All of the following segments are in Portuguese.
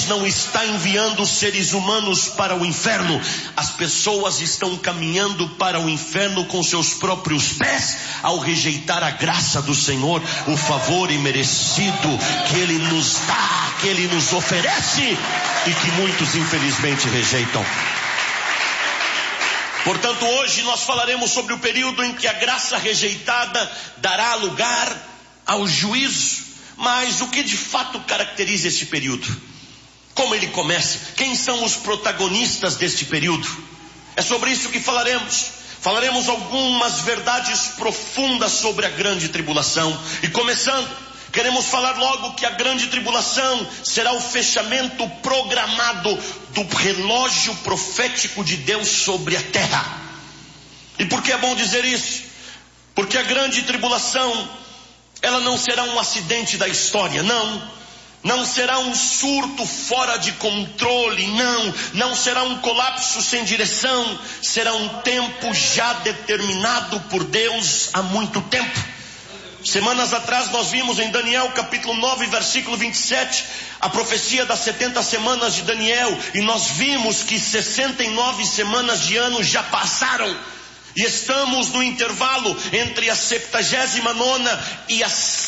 Deus não está enviando seres humanos para o inferno. As pessoas estão caminhando para o inferno com seus próprios pés, ao rejeitar a graça do Senhor, o favor imerecido que Ele nos dá, que Ele nos oferece, e que muitos infelizmente rejeitam. Portanto, hoje nós falaremos sobre o período em que a graça rejeitada dará lugar ao juízo. Mas o que de fato caracteriza este período? Como ele começa? Quem são os protagonistas deste período? É sobre isso que falaremos. Falaremos algumas verdades profundas sobre a grande tribulação. E começando, queremos falar logo que a grande tribulação será o fechamento programado do relógio profético de Deus sobre a terra. E por que é bom dizer isso? Porque a grande tribulação, ela não será um acidente da história, não será um surto fora de controle, não será um colapso sem direção, será um tempo já determinado por Deus há muito tempo. Semanas atrás nós vimos em Daniel capítulo 9, versículo 27, a profecia das 70 semanas de Daniel, e nós vimos que 69 semanas de ano já passaram. E estamos no intervalo entre a 79ª e a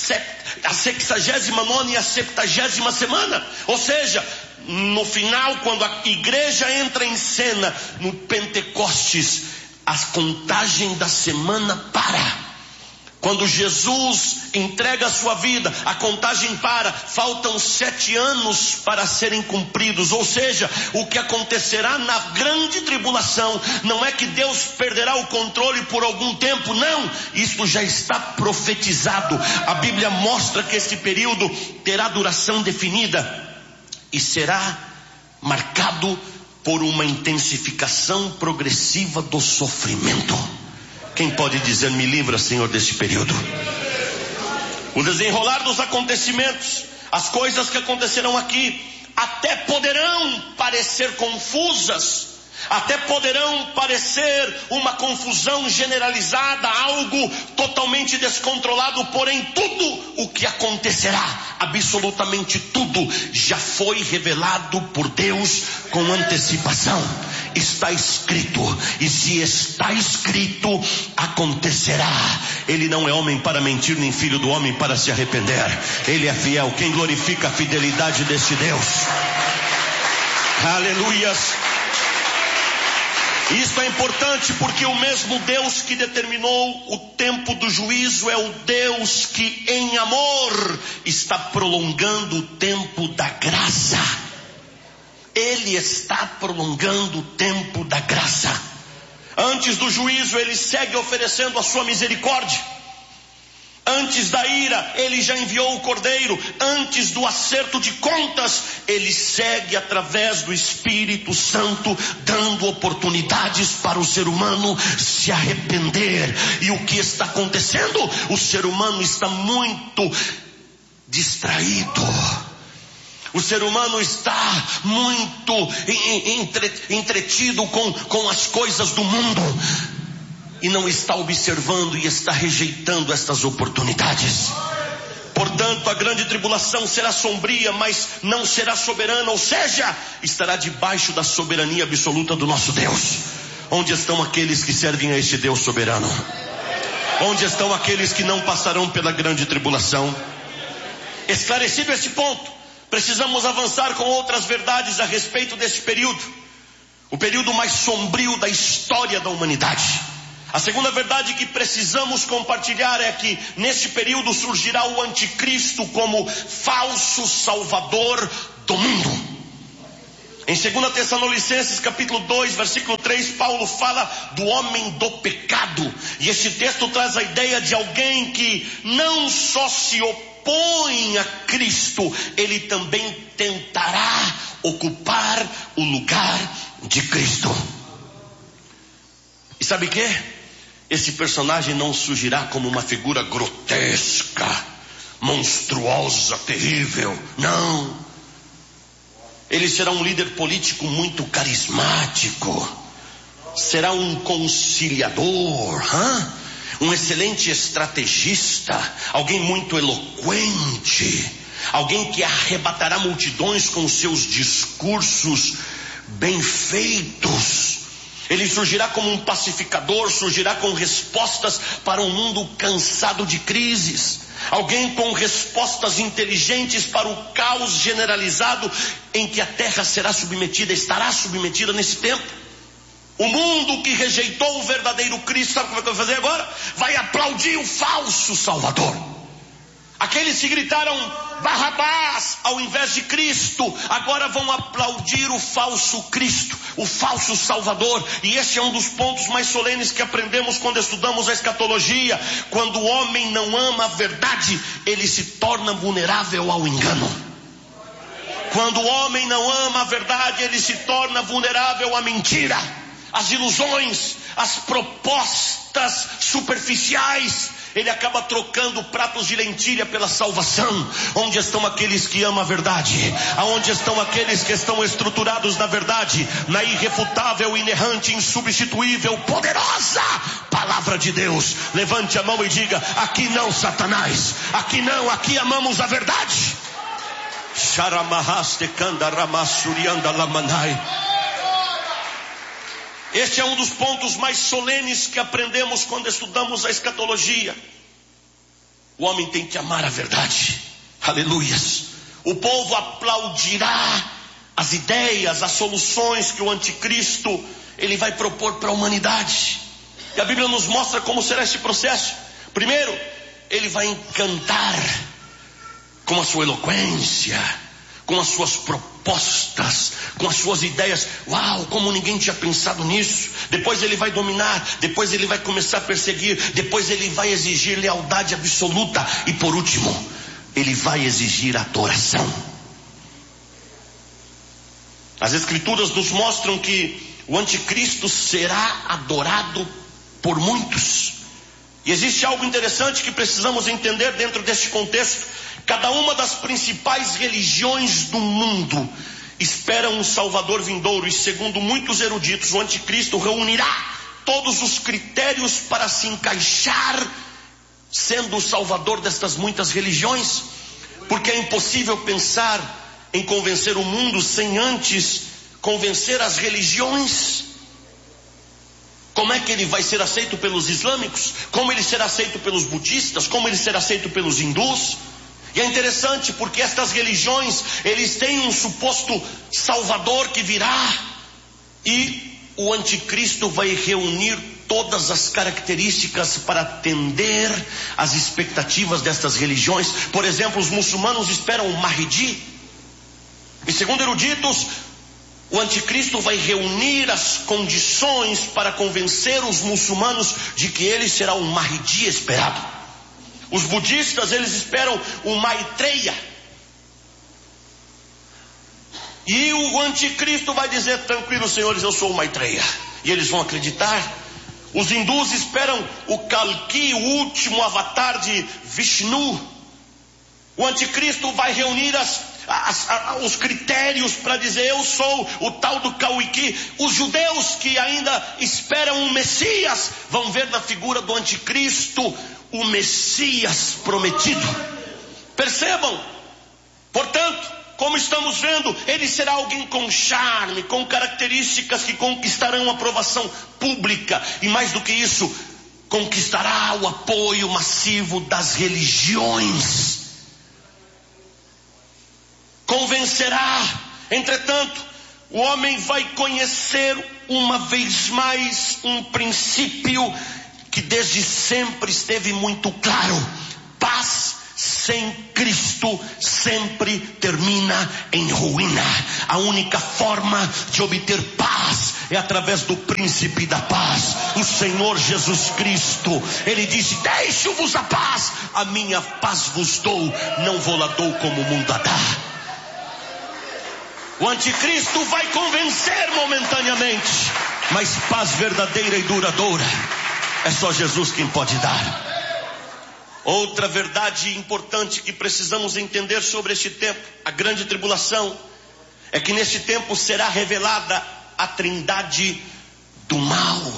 69ª e a 70ª semana. Ou seja, no final, quando a igreja entra em cena, no Pentecostes, a contagem da semana para. Quando Jesus entrega a sua vida, a contagem para. Faltam 7 anos para serem cumpridos. Ou seja, o que acontecerá na grande tribulação não é que Deus perderá o controle por algum tempo, não. Isto já está profetizado. A Bíblia mostra que esse período terá duração definida e será marcado por uma intensificação progressiva do sofrimento. Quem pode dizer, me livra, Senhor, deste período? O desenrolar dos acontecimentos, as coisas que acontecerão aqui, até poderão parecer confusas, até poderão parecer uma confusão generalizada, algo totalmente descontrolado, porém tudo o que acontecerá, absolutamente tudo, já foi revelado por Deus com antecipação. Está escrito, e se está escrito, acontecerá. Ele não é homem para mentir, nem filho do homem para se arrepender. Ele é fiel. Quem glorifica a fidelidade deste Deus? Aleluias. Isso é importante porque o mesmo Deus que determinou o tempo do juízo é o Deus que em amor está prolongando o tempo da graça. Ele está prolongando o tempo da graça. Antes do juízo, ele segue oferecendo a sua misericórdia. Antes da ira, ele já enviou o Cordeiro. Antes do acerto de contas, ele segue através do Espírito Santo, dando oportunidades para o ser humano se arrepender. E o que está acontecendo? O ser humano está muito distraído. O ser humano está muito entretido com as coisas do mundo e não está observando e está rejeitando estas oportunidades. Portanto, a grande tribulação será sombria, mas não será soberana, ou seja, estará debaixo da soberania absoluta do nosso Deus. Onde estão aqueles que servem a este Deus soberano? Onde estão aqueles que não passarão pela grande tribulação? Esclarecido esse ponto, precisamos avançar com outras verdades a respeito deste período, o período mais sombrio da história da humanidade. A segunda verdade que precisamos compartilhar é que neste período surgirá o anticristo como falso salvador do mundo. Em 2 Tessalonicenses capítulo 2, versículo 3, Paulo fala do homem do pecado. E este texto traz a ideia de alguém que não só se opõe a Cristo, ele também tentará ocupar o lugar de Cristo. E sabe o que? Esse personagem não surgirá como uma figura grotesca, monstruosa, terrível. Não. Ele será um líder político muito carismático. Será um conciliador, um excelente estrategista, alguém muito eloquente. alguém que arrebatará multidões com seus discursos bem feitos. Ele surgirá como um pacificador, surgirá com respostas para um mundo cansado de crises. Alguém com respostas inteligentes para o caos generalizado em que a terra será submetida, estará submetida nesse tempo. O mundo que rejeitou o verdadeiro Cristo, sabe como é que vai fazer agora? Vai aplaudir o falso Salvador. Aqueles que gritaram Barrabás ao invés de Cristo, agora vão aplaudir o falso Cristo, o falso Salvador. E esse é um dos pontos mais solenes que aprendemos quando estudamos a escatologia. Quando o homem não ama a verdade, ele se torna vulnerável ao engano. Quando o homem não ama a verdade, ele se torna vulnerável à mentira, às ilusões, às propostas superficiais. Ele acaba trocando pratos de lentilha pela salvação. Onde estão aqueles que amam a verdade? Aonde estão aqueles que estão estruturados na verdade, na irrefutável, inerrante, insubstituível, poderosa palavra de Deus? Levante a mão e diga: aqui não, Satanás, aqui não, aqui amamos a verdade. Este é um dos pontos mais solenes que aprendemos quando estudamos a escatologia. O homem tem que amar a verdade. Aleluias. O povo aplaudirá as ideias, as soluções que o anticristo ele vai propor para a humanidade. E a Bíblia nos mostra como será esse processo. Primeiro, ele vai encantar com a sua eloquência, com as suas propostas, com as suas ideias. Uau, como ninguém tinha pensado nisso. Depois ele vai dominar, depois ele vai começar a perseguir, depois ele vai exigir lealdade absoluta e por último, ele vai exigir adoração. As escrituras nos mostram que o anticristo será adorado por muitos. E existe algo interessante que precisamos entender dentro deste contexto. Cada uma das principais religiões do mundo espera um Salvador vindouro, e segundo muitos eruditos, o anticristo reunirá todos os critérios para se encaixar sendo o Salvador destas muitas religiões, porque é impossível pensar em convencer o mundo sem antes convencer as religiões. Como é que ele vai ser aceito pelos islâmicos? Como ele será aceito pelos budistas? Como ele será aceito pelos hindus? E é interessante porque estas religiões, eles têm um suposto Salvador que virá, e o anticristo vai reunir todas as características para atender às expectativas destas religiões. Por exemplo, os muçulmanos esperam o Mahdi, e segundo eruditos, o anticristo vai reunir as condições para convencer os muçulmanos de que ele será o Mahdi esperado. Os budistas, eles esperam o Maitreya. E o anticristo vai dizer: tranquilo, senhores, eu sou o Maitreya. E eles vão acreditar. Os hindus esperam o Kalki, o último avatar de Vishnu. O anticristo vai reunir os critérios para dizer: eu sou o tal do Kalki. Os judeus que ainda esperam um Messias vão ver na figura do anticristo o Messias prometido. Percebam, portanto, como estamos vendo, ele será alguém com charme, com características que conquistarão aprovação pública, e mais do que isso, conquistará o apoio massivo das religiões. Convencerá. Entretanto, o homem vai conhecer uma vez mais um princípio que desde sempre esteve muito claro: paz sem Cristo sempre termina em ruína. A única forma de obter paz é através do príncipe da paz, o Senhor Jesus Cristo. Ele disse: deixo-vos a paz, a minha paz vos dou, não vou-la dou como o mundo a dá. O anticristo vai convencer momentaneamente, mas paz verdadeira e duradoura é só Jesus quem pode dar. Outra verdade importante que precisamos entender sobre este tempo, a grande tribulação, é que neste tempo será revelada a trindade do mal.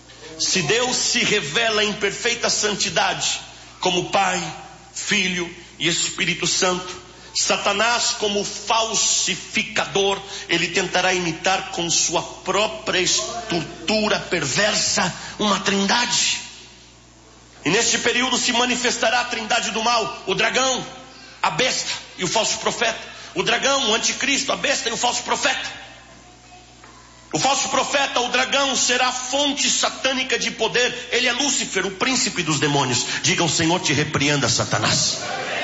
Se Deus se revela em perfeita santidade, como Pai, Filho e Espírito Santo. Satanás, como falsificador, ele tentará imitar com sua própria estrutura perversa uma trindade. E neste período se manifestará a trindade do mal: o dragão, a besta e o falso profeta. O dragão, o anticristo, a besta e o falso profeta. O falso profeta, o dragão, será fonte satânica de poder. Ele é Lúcifer, o príncipe dos demônios. Diga: o Senhor te repreenda, Satanás.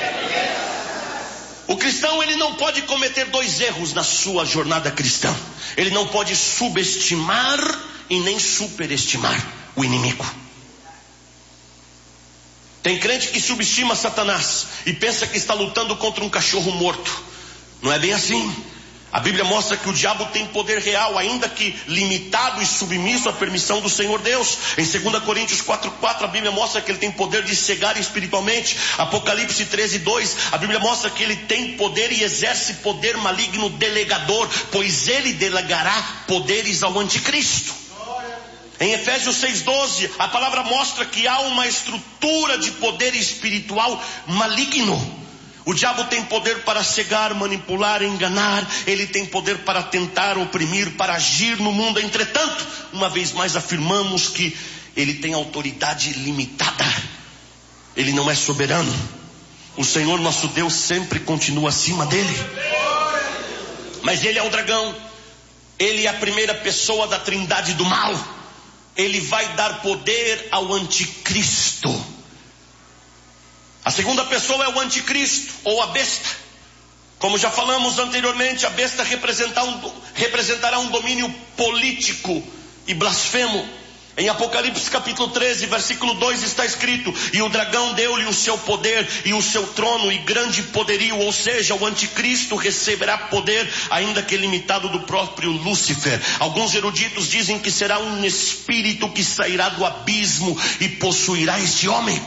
O cristão, ele não pode cometer dois erros na sua jornada cristã. Ele não pode subestimar e nem superestimar o inimigo. Tem crente que subestima Satanás e pensa que está lutando contra um cachorro morto. Não é bem assim. A Bíblia mostra que o diabo tem poder real, ainda que limitado e submisso à permissão do Senhor Deus. Em 2 Coríntios 4:4, a Bíblia mostra que ele tem poder de cegar espiritualmente. Apocalipse 13:2, a Bíblia mostra que ele tem poder e exerce poder maligno delegador, pois ele delegará poderes ao anticristo. Em Efésios 6:12, a palavra mostra que há uma estrutura de poder espiritual maligno. O diabo tem poder para cegar, manipular, enganar. Ele tem poder para tentar, oprimir, para agir no mundo. Entretanto, uma vez mais afirmamos que ele tem autoridade limitada. Ele não é soberano. O Senhor nosso Deus sempre continua acima dele. Mas ele é o dragão. Ele é a primeira pessoa da trindade do mal. Ele vai dar poder ao anticristo. A segunda pessoa é o anticristo, ou a besta. Como já falamos anteriormente, a besta representará um domínio político e blasfemo. Em Apocalipse capítulo 13, versículo 2 está escrito: e o dragão deu-lhe o seu poder e o seu trono e grande poderio. Ou seja, o anticristo receberá poder, ainda que limitado, do próprio Lúcifer. Alguns eruditos dizem que será um espírito que sairá do abismo e possuirá este homem.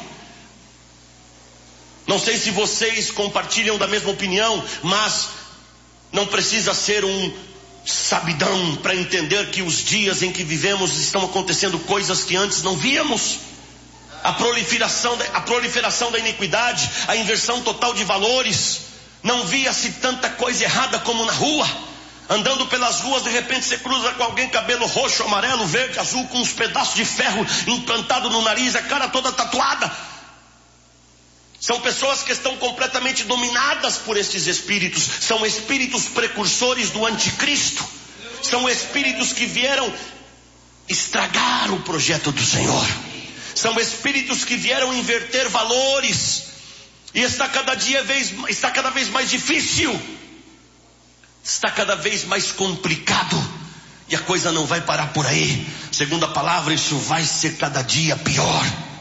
Não sei se vocês compartilham da mesma opinião, mas não precisa ser um sabidão para entender que os dias em que vivemos estão acontecendo coisas que antes não víamos. A proliferação da iniquidade, a inversão total de valores. Não via-se tanta coisa errada como na rua. Andando pelas ruas, de repente você cruza com alguém, cabelo roxo, amarelo, verde, azul, com uns pedaços de ferro implantado no nariz, a cara toda tatuada. São pessoas que estão completamente dominadas por estes espíritos. São espíritos precursores do anticristo. São espíritos que vieram estragar o projeto do Senhor. São espíritos que vieram inverter valores. E está cada vez mais difícil. Está cada vez mais complicado. E a coisa não vai parar por aí. Segundo a palavra, isso vai ser cada dia pior.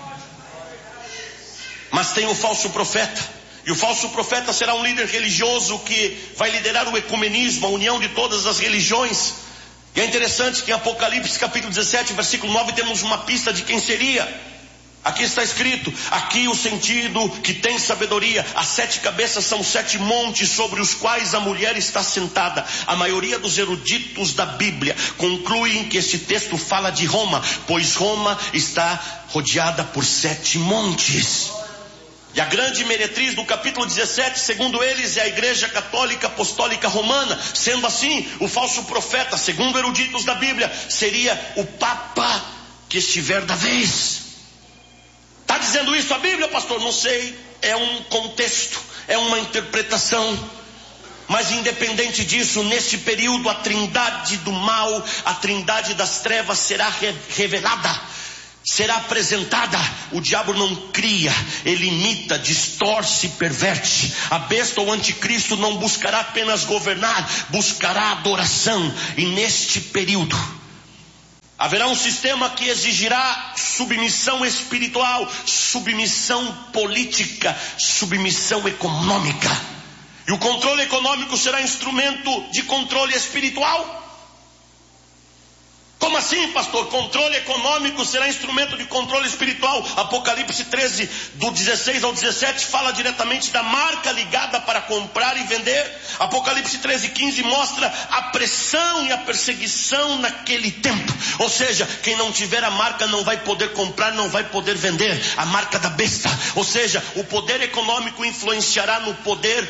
Mas tem o falso profeta. E o falso profeta será um líder religioso que vai liderar o ecumenismo, a união de todas as religiões. E é interessante que em Apocalipse capítulo 17, versículo 9, temos uma pista de quem seria. Aqui está escrito: aqui o sentido que tem sabedoria. As 7 cabeças são 7 montes sobre os quais a mulher está sentada. A maioria dos eruditos da Bíblia concluem que este texto fala de Roma, pois Roma está rodeada por 7 montes. E a grande meretriz do capítulo 17, segundo eles, é a Igreja Católica Apostólica Romana. Sendo assim, o falso profeta, segundo eruditos da Bíblia, seria o Papa que estiver da vez. Está dizendo isso a Bíblia, pastor? Não sei. É um contexto, é uma interpretação. Mas independente disso, nesse período a trindade do mal, a trindade das trevas será revelada. Será apresentada. O diabo não cria, ele imita, distorce, perverte. A besta ou anticristo não buscará apenas governar, buscará adoração. E neste período haverá um sistema que exigirá submissão espiritual, submissão política, submissão econômica. E o controle econômico será instrumento de controle espiritual. Como Como assim, pastor? Controle econômico será instrumento de controle espiritual. Apocalipse 13, do 16 ao 17, fala diretamente da marca ligada para comprar e vender. Apocalipse 13, 15 mostra a pressão e a perseguição naquele tempo. Ou seja, quem não tiver a marca não vai poder comprar, não vai poder vender. A marca da besta. Ou seja, o poder econômico influenciará no poder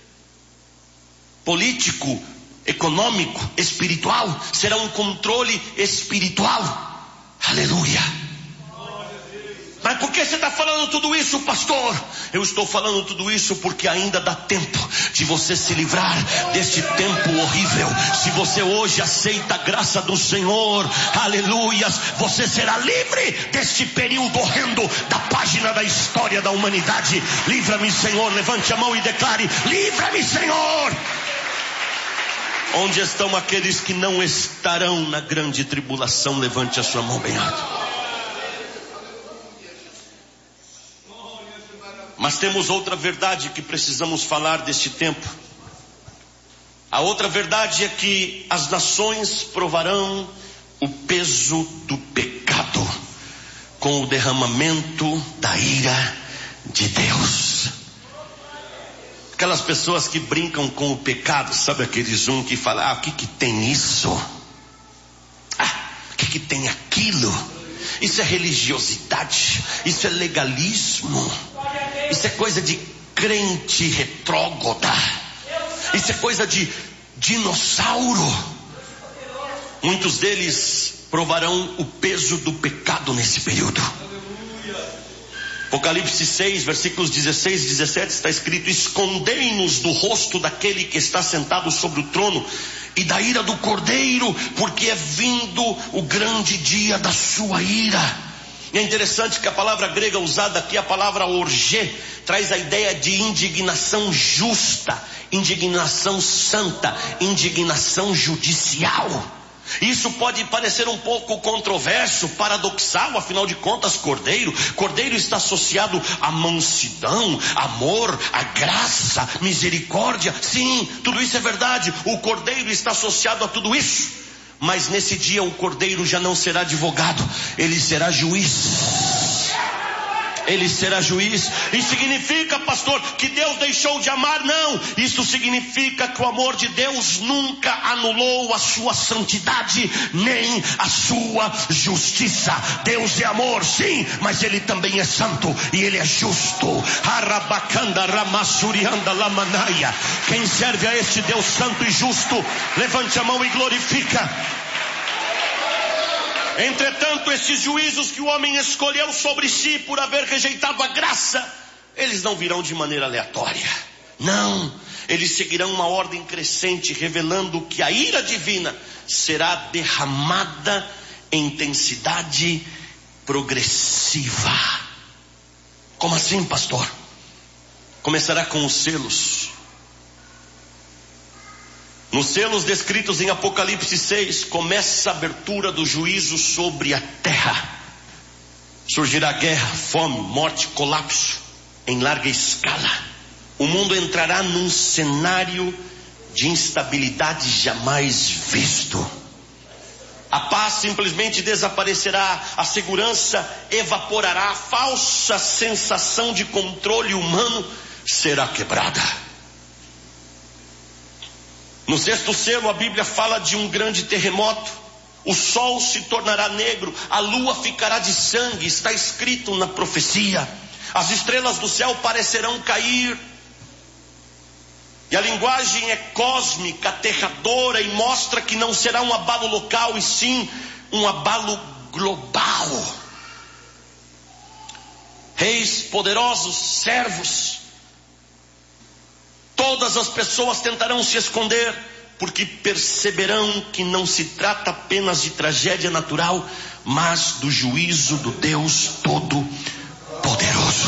político, econômico, espiritual. Será um controle espiritual. Aleluia. Mas por que você está falando tudo isso, pastor? Eu estou falando tudo isso porque ainda dá tempo de você se livrar deste tempo horrível. Se você hoje aceita a graça do Senhor, aleluias, você será livre deste período horrendo da página da história da humanidade. Livra-me, Senhor. Levante a mão e declare: livra-me, Senhor. Onde estão aqueles que não estarão na grande tribulação? Levante a sua mão bem alto. Mas temos outra verdade que precisamos falar deste tempo. A outra verdade é que as nações provarão o peso do pecado com o derramamento da ira de Deus. Aquelas pessoas que brincam com o pecado, sabe aqueles que falam: o que tem isso? O que tem aquilo? Isso é religiosidade, isso é legalismo, isso é coisa de crente retrógrada, isso é coisa de dinossauro. Muitos deles provarão o peso do pecado nesse período. Apocalipse 6, versículos 16 e 17 está escrito: escondei-nos do rosto daquele que está sentado sobre o trono e da ira do Cordeiro, porque é vindo o grande dia da sua ira. E é interessante que a palavra grega usada aqui, a palavra orgê, traz a ideia de indignação justa, indignação santa, indignação judicial. Isso pode parecer um pouco controverso, paradoxal, afinal de contas, Cordeiro está associado à mansidão, amor, à graça, misericórdia. Sim, tudo isso é verdade. O Cordeiro está associado a tudo isso. Mas nesse dia o Cordeiro já não será advogado, ele será juiz. Ele será juiz. Isso significa, pastor, que Deus deixou de amar? Não. Isso significa que o amor de Deus nunca anulou a sua santidade, nem a sua justiça. Deus é amor, sim, mas Ele também é santo e Ele é justo. Quem serve a este Deus santo e justo, levante a mão e glorifica. Entretanto, esses juízos que o homem escolheu sobre si por haver rejeitado a graça, eles não virão de maneira aleatória. Não, eles seguirão uma ordem crescente, revelando que a ira divina será derramada em intensidade progressiva. Como assim, pastor? Começará com os selos. Nos selos descritos em Apocalipse 6, começa a abertura do juízo sobre a terra. Surgirá guerra, fome, morte, colapso em larga escala. O mundo entrará num cenário de instabilidade jamais visto. A paz simplesmente desaparecerá, a segurança evaporará, a falsa sensação de controle humano será quebrada. No sexto selo, a Bíblia fala de um grande terremoto. O sol se tornará negro, a lua ficará de sangue, está escrito na profecia. As estrelas do céu parecerão cair. E a linguagem é cósmica, aterradora, e mostra que não será um abalo local, e sim um abalo global. Reis poderosos, servos, todas as pessoas tentarão se esconder, porque perceberão que não se trata apenas de tragédia natural, mas do juízo do Deus Todo-Poderoso.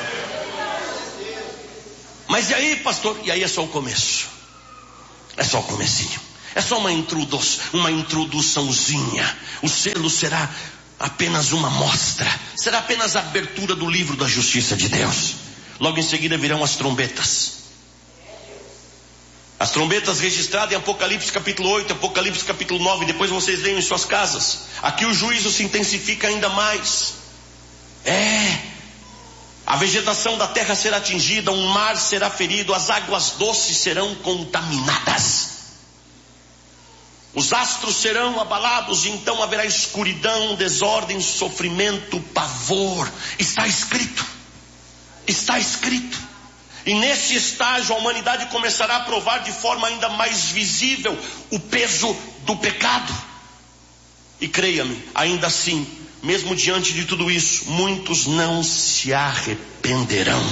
Mas e aí, pastor? E aí é só o começo. É só o comecinho. É só uma introduçãozinha. O selo será apenas uma amostra. Será apenas a abertura do livro da justiça de Deus. Logo em seguida virão as trombetas. As trombetas registradas em Apocalipse capítulo 8, Apocalipse capítulo 9, depois vocês leiam em suas casas. Aqui o juízo se intensifica ainda mais. A vegetação da terra será atingida, o mar será ferido, as águas doces serão contaminadas. Os astros serão abalados, e então haverá escuridão, desordem, sofrimento, pavor. Está escrito. Está escrito. E nesse estágio a humanidade começará a provar de forma ainda mais visível o peso do pecado. E creia-me, ainda assim, mesmo diante de tudo isso, muitos não se arrependerão.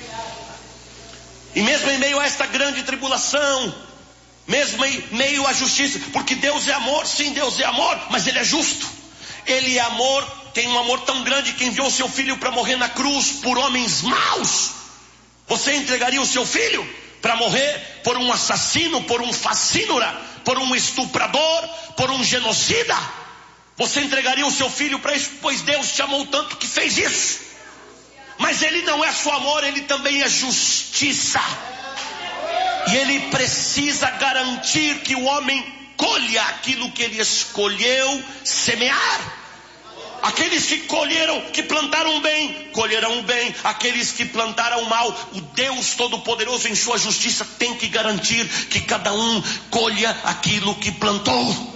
E mesmo em meio a esta grande tribulação, mesmo em meio à justiça, porque Deus é amor, sim, Deus é amor, mas Ele é justo. Ele é amor, tem um amor tão grande que enviou seu Filho para morrer na cruz por homens maus. Você entregaria o seu filho para morrer por um assassino, por um facínora, por um estuprador, por um genocida? Você entregaria o seu filho para isso? Pois Deus te amou tanto que fez isso. Mas Ele não é só amor, Ele também é justiça. E Ele precisa garantir que o homem colha aquilo que ele escolheu semear. Aqueles que colheram, que plantaram bem, colherão bem. Aqueles que plantaram mal, o Deus Todo-Poderoso em sua justiça tem que garantir que cada um colha aquilo que plantou.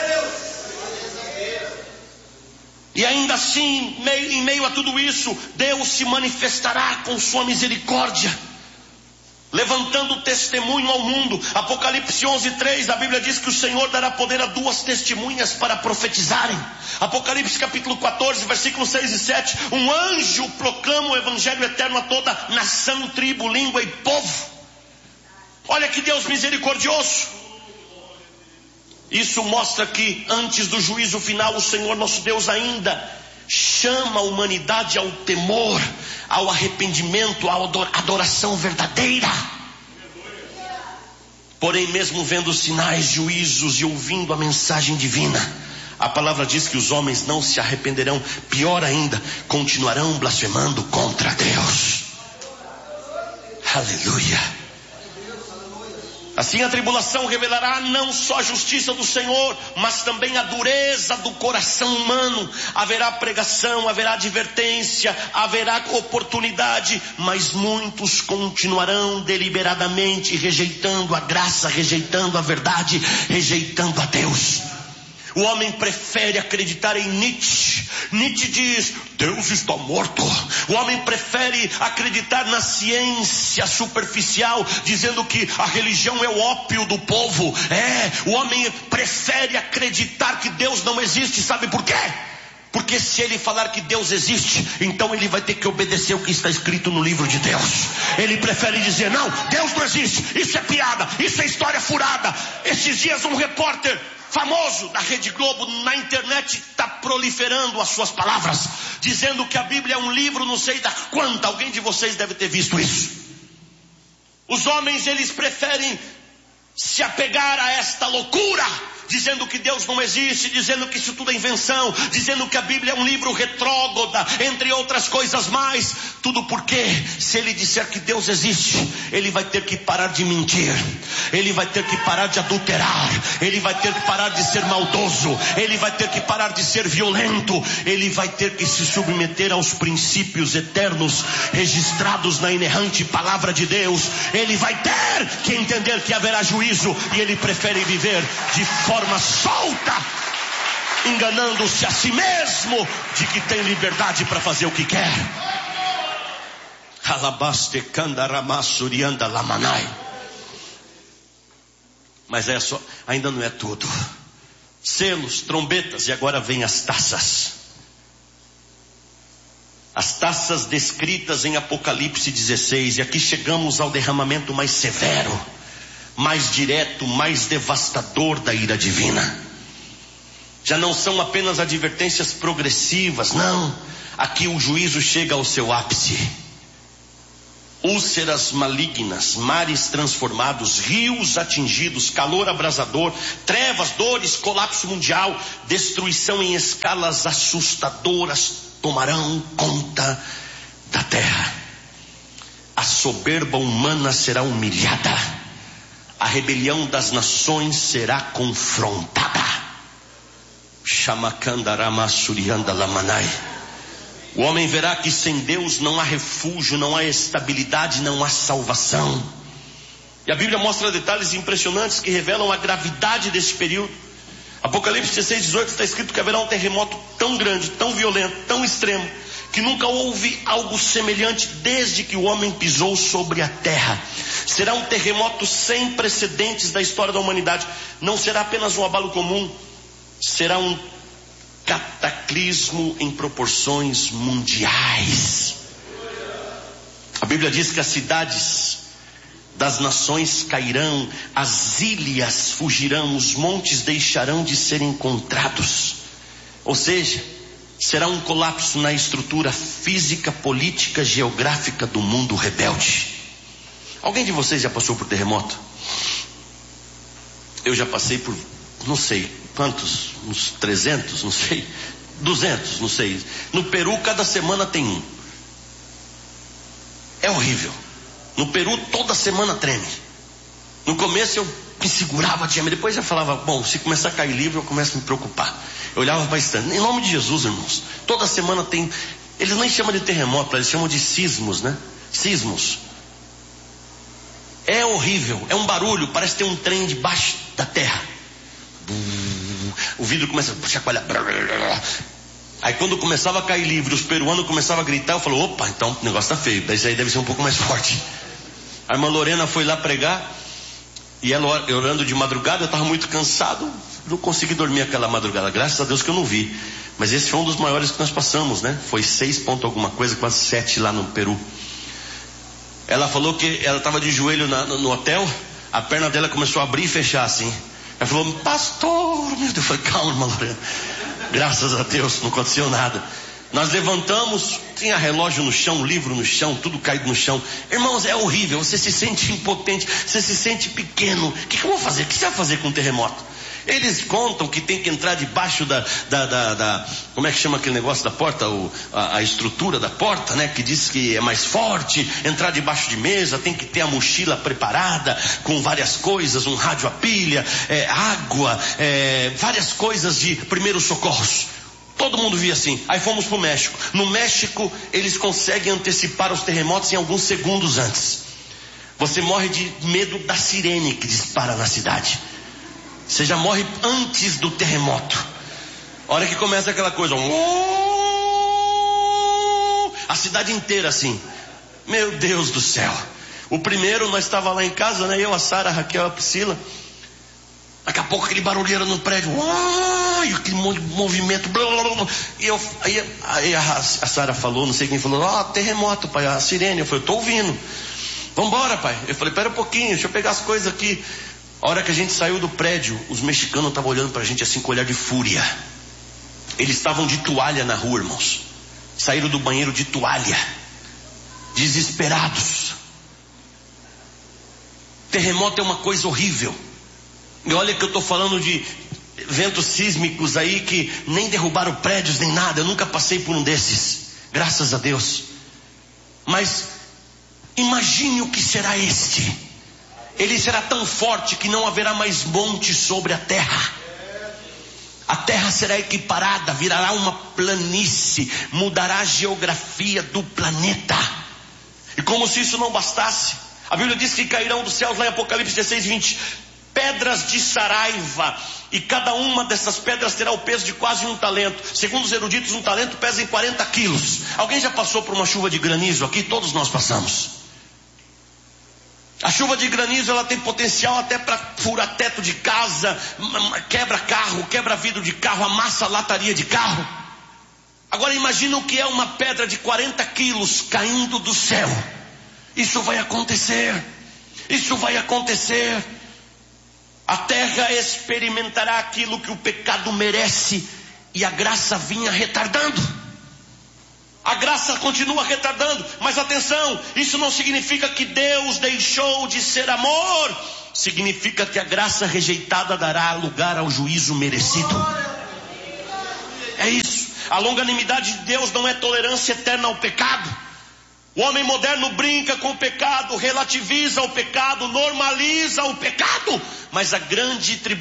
E ainda assim, em meio a tudo isso, Deus se manifestará com sua misericórdia, levantando testemunho ao mundo. Apocalipse 11:3, a Bíblia diz que o Senhor dará poder a 2 testemunhas para profetizarem. Apocalipse capítulo 14, versículos 6 e 7, um anjo proclama o evangelho eterno a toda nação, tribo, língua e povo. Olha que Deus misericordioso. Isso mostra que antes do juízo final, o Senhor nosso Deus ainda chama a humanidade ao temor, ao arrependimento, à adoração verdadeira. Porém, mesmo vendo sinais, juízos e ouvindo a mensagem divina, a palavra diz que os homens não se arrependerão. Pior ainda, continuarão blasfemando contra Deus. Aleluia. Assim a tribulação revelará não só a justiça do Senhor, mas também a dureza do coração humano. Haverá pregação, haverá advertência, haverá oportunidade, mas muitos continuarão deliberadamente rejeitando a graça, rejeitando a verdade, rejeitando a Deus. O homem prefere acreditar em Nietzsche. Nietzsche diz: Deus está morto. O homem prefere acreditar na ciência superficial, dizendo que a religião é o ópio do povo. O homem prefere acreditar que Deus não existe. Sabe por quê? Porque se ele falar que Deus existe, então ele vai ter que obedecer o que está escrito no livro de Deus. Ele prefere dizer: não, Deus não existe, isso é piada, isso é história furada. Esses dias um repórter famoso da Rede Globo na internet está proliferando as suas palavras, dizendo que a Bíblia é um livro não sei da quanta. Alguém de vocês deve ter visto isso. Os homens, eles preferem se apegar a esta loucura, dizendo que Deus não existe, dizendo que isso tudo é invenção, dizendo que a Bíblia é um livro retrógrado, entre outras coisas mais. Tudo porque, se ele disser que Deus existe, ele vai ter que parar de mentir, ele vai ter que parar de adulterar, ele vai ter que parar de ser maldoso, ele vai ter que parar de ser violento, ele vai ter que se submeter aos princípios eternos registrados na inerrante palavra de Deus. Ele vai ter que entender que haverá juízo, e ele prefere viver de forma solta, enganando-se a si mesmo de que tem liberdade para fazer o que quer. Alabaste candaramassurianda lamanai. Mas ainda não é tudo. Selos, trombetas, e agora vem as taças. As taças descritas em Apocalipse 16. E aqui chegamos ao derramamento mais severo, mais direto, mais devastador da ira divina. Já não são apenas advertências progressivas, não. Aqui o juízo chega ao seu ápice. Úlceras malignas, mares transformados, rios atingidos, calor abrasador, trevas, dores, colapso mundial, destruição em escalas assustadoras tomarão conta da terra. A soberba humana será humilhada. a rebelião das nações será confrontada. O homem verá que sem Deus não há refúgio, não há estabilidade, não há salvação. E a Bíblia mostra detalhes impressionantes que revelam a gravidade desse período. Apocalipse 16:18 está escrito que haverá um terremoto tão grande, tão violento, tão extremo, que nunca houve algo semelhante desde que o homem pisou sobre a terra. Será um terremoto sem precedentes da história da humanidade. Não será apenas um abalo comum, será um cataclismo em proporções mundiais. A Bíblia diz que as cidades das nações cairão, as ilhas fugirão, os montes deixarão de ser encontrados. Ou seja, será um colapso na estrutura física, política, geográfica do mundo rebelde. Alguém de vocês já passou por terremoto? Eu já passei por, não sei quantos, uns 300, não sei, 200, não sei. No Peru cada semana tem um. É horrível. No Peru toda semana treme. No começo eu me segurava, tinha medo. Depois eu falava, bom, se começar a cair livro eu começo a me preocupar. Eu olhava bastante. Em nome de Jesus, irmãos, toda semana tem. Eles nem chamam de terremoto, eles chamam de sismos, né? Sismos. É horrível, é um barulho, parece ter um trem debaixo da terra. O vidro começa a chacoalhar. Aí quando começava a cair livro, os peruanos começavam a gritar, eu falei, opa, então o negócio tá feio, isso aí deve ser um pouco mais forte. A irmã Lorena foi lá pregar, e ela orando de madrugada, eu estava muito cansado, não consegui dormir aquela madrugada, graças a Deus que eu não vi. Mas esse foi um dos maiores que nós passamos, né? Foi 6 ponto alguma coisa, quase 7 lá no Peru. Ela falou que ela estava de joelho no hotel, a perna dela começou a abrir e fechar assim. Ela falou, pastor, meu Deus, eu falei, calma, irmã Lorena. Graças a Deus, não aconteceu nada. Nós levantamos, tinha relógio no chão, livro no chão, tudo caído no chão. Irmãos, é horrível, você se sente impotente, você se sente pequeno. O que eu vou fazer? O que você vai fazer com um terremoto? Eles contam que tem que entrar debaixo como é que chama aquele negócio da porta? A estrutura da porta, né? Que diz que é mais forte, entrar debaixo de mesa, tem que ter a mochila preparada, com várias coisas, um rádio a pilha, água, várias coisas de primeiros socorros. Todo mundo via assim. Aí fomos para o México. No México, eles conseguem antecipar os terremotos em alguns segundos antes. Você morre de medo da sirene que dispara na cidade. Você já morre antes do terremoto. A hora que começa aquela coisa, a cidade inteira assim. Meu Deus do céu. O primeiro, nós estávamos lá em casa, né? Eu, a Sara, a Raquel, a Priscila. Daqui a pouco aquele barulheiro no prédio. E aquele movimento. Blá, blá, blá. E aí a Sara falou, não sei quem falou, terremoto, pai, a sirene. Eu falei, tô ouvindo. Vambora, pai. Eu falei, pera um pouquinho, deixa eu pegar as coisas aqui. A hora que a gente saiu do prédio, os mexicanos estavam olhando pra gente assim com olhar de fúria. Eles estavam de toalha na rua, irmãos. Saíram do banheiro de toalha. Desesperados. Terremoto é uma coisa horrível. E olha que eu estou falando de ventos sísmicos aí que nem derrubaram prédios nem nada. Eu nunca passei por um desses. Graças a Deus. Mas imagine o que será este. Ele será tão forte que não haverá mais monte sobre a terra. A terra será equiparada, virará uma planície, mudará a geografia do planeta. E como se isso não bastasse, a Bíblia diz que cairão dos céus, lá em Apocalipse 16:20, pedras de saraiva, e cada uma dessas pedras terá o peso de quase 1 talento. Segundo os eruditos, 1 talento pesa em 40 quilos. Alguém já passou por uma chuva de granizo aqui? Todos nós passamos. A chuva de granizo, ela tem potencial até para furar teto de casa, quebra carro, quebra vidro de carro, amassa lataria de carro. Agora imagina o que é uma pedra de 40 quilos caindo do céu. Isso vai acontecer. Isso vai acontecer. A terra experimentará aquilo que o pecado merece, e a graça vinha retardando. A graça continua retardando, mas atenção, isso não significa que Deus deixou de ser amor. Significa que a graça rejeitada dará lugar ao juízo merecido. É isso. A longanimidade de Deus não é tolerância eterna ao pecado. O homem moderno brinca com o pecado, relativiza o pecado, normaliza o pecado, mas a grande tribulação